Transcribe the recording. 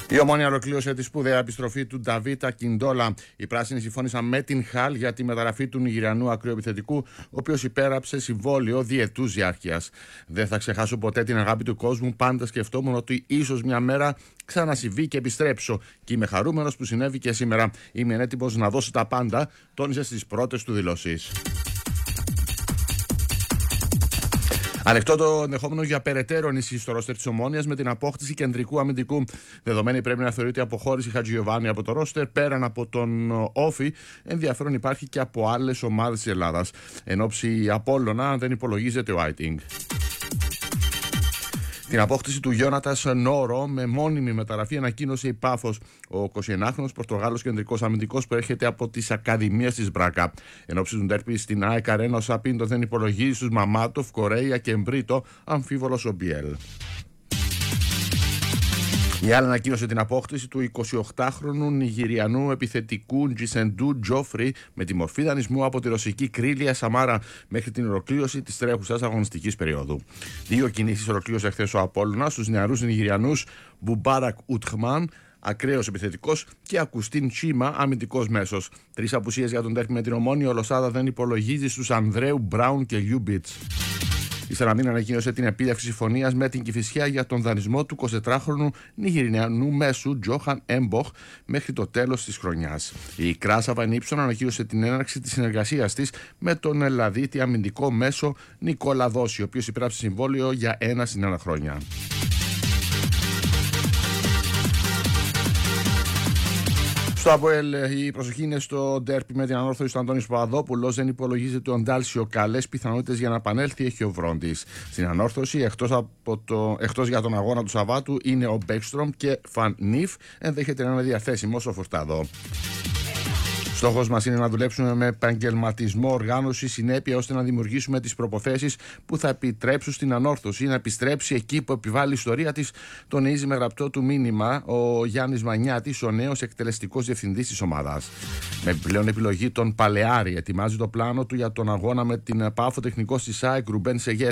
Η Ομόνοια ολοκλήρωσε τη σπουδαία επιστροφή του Νταβίτ Ακιντόλα. Οι πράσινοι συμφώνησαν με την Χαλ για τη μεταγραφή του Νιγηριανού ακροεπιθετικού, ο οποίος υπέραψε συμβόλαιο διετούς διάρκειας. Δεν θα ξεχάσω ποτέ την αγάπη του κόσμου. Πάντα σκεφτόμουν ότι ίσως μια μέρα ξανασυμβεί και επιστρέψω. Και είμαι χαρούμενος που συνέβη και σήμερα. Είμαι έτοιμος να δώσω τα πάντα, τόνισε στις πρώτες του δηλώσεις. Ανοιχτό το ενδεχόμενο για περαιτέρω ενίσχυση στο ρόστερ της Ομόνοιας με την απόκτηση κεντρικού αμυντικού. Δεδομένη πρέπει να θεωρείται η αποχώρηση Χατζηγιοβάνη από το ρόστερ. Πέραν από τον Όφη, ενδιαφέρον υπάρχει και από άλλες ομάδες της Ελλάδας. Εν όψη Απόλλωνα δεν υπολογίζεται ο Άιτινγκ. Την απόκτηση του Γιώνατας Νόρο με μόνιμη μεταγραφή ανακοίνωσε η Πάφος. Ο 21χρονος Πορτογάλος κεντρικός αμυντικός προέρχεται από τις Ακαδημίες της Μπράκα. Εν ώψη του ντέρπι στην ΑΕΚ Αρένα, ο Σαπίντο δεν υπολογίζει στους Μαμάτοφ, Κορέια και Μπρίτο, αμφίβολος ο Μπιέλ. Η άλλη ανακοίνωσε την απόκτηση του 28χρονου Νιγηριανού επιθετικού Τζισεντού Τζόφρι με τη μορφή δανεισμού από τη ρωσική Κρίλια Σαμάρα μέχρι την ολοκλήρωση της τρέχουσας αγωνιστικής περίοδου. 2 κινήσεις ολοκλήρωσε χθες ο Απόλλωνας στους νεαρούς Νιγηριανούς Μπουμπάρακ Ουτχμάν, ακραίος επιθετικός, και Ακουστίν Τσίμα, αμυντικός μέσος. 3 απουσίες για τον τέρπι με την Ομόνοια. Ο Λοσάδα δεν υπολογίζει στους Ανδρέου Μπράουν και Λιούμπιτς. Η Σαραμίνα ανακοίνωσε την επίτευξη συμφωνίας με την Κηφισιά για τον δανεισμό του 24χρονου Νιγηριανού μέσου Τζόχαν Έμποχ μέχρι το τέλος της χρονιάς. Η Κράσα Βανίψον ανακοίνωσε την έναρξη της συνεργασίας της με τον Ελλαδίτη αμυντικό μέσο Νικόλα Δόση, ο οποίος υπέραψε συμβόλαιο για 1 συν 1 χρόνια. Στο ΑΠΟΕΛ η προσοχή είναι στο ντέρπι με την ανόρθωση του Αντώνης Παπαδόπουλος. Δεν υπολογίζεται ο Ντάλσιο. Καλές πιθανότητες για να επανέλθει έχει ο Βρόντις. Στην ανόρθωση, εκτός για τον αγώνα του Σαββάτου, είναι ο Μπέκστρομ και Φαν Νιφ. Ενδέχεται να είναι διαθέσιμος ο Φορτάδο. Στόχος μας είναι να δουλέψουμε με επαγγελματισμό, οργάνωση, συνέπεια, ώστε να δημιουργήσουμε τις προποθέσεις που θα επιτρέψουν στην ανόρθωση να επιστρέψει εκεί που επιβάλλει η ιστορία της, τονίζει με γραπτό του μήνυμα ο Γιάννης Μανιάτης, ο νέος εκτελεστικός διευθυντής της ομάδας. Με πλέον επιλογή τον Παλαιάρη, ετοιμάζει το πλάνο του για τον αγώνα με την Πάφο τεχνικός της ΑΕΚ Ρουμπέν Σεγέ.